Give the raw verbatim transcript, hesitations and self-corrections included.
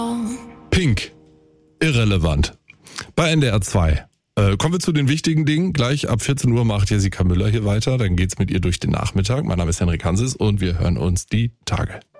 Pink. Irrelevant. Bei N D R zwei. Äh, kommen wir zu den wichtigen Dingen. Gleich ab vierzehn Uhr macht Jessica Müller hier weiter. Dann geht's mit ihr durch den Nachmittag. Mein Name ist Henrik Hanses und wir hören uns die Tage.